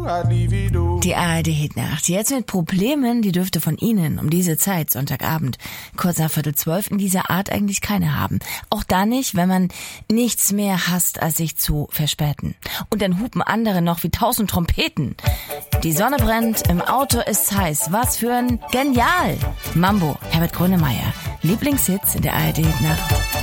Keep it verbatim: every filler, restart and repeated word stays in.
Die A R D-Hitnacht. Jetzt mit Problemen, die dürfte von Ihnen um diese Zeit, Sonntagabend, kurz nach Viertel zwölf, in dieser Art eigentlich keine haben. Auch da nicht, wenn man nichts mehr hasst, als sich zu verspäten. Und dann hupen andere noch wie tausend Trompeten. Die Sonne brennt, im Auto ist's heiß. Was für ein Genial! Mambo, Herbert Grönemeyer. Lieblingshits in der A R D-Hitnacht.